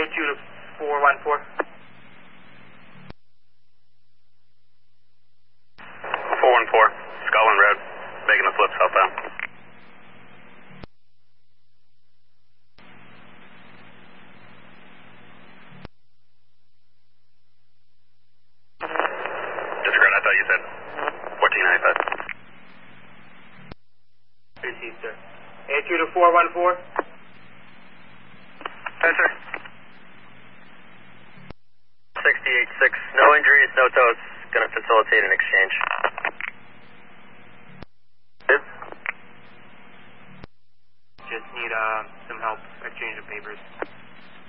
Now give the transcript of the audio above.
to 414. 414, Scotland Road, making a flip southbound. Disregard, I thought you said 1495. Received, sir. 82 to 414. Yes, sir. 686, no injuries, no tows. Going to facilitate an exchange. Good. Just need some help exchanging papers.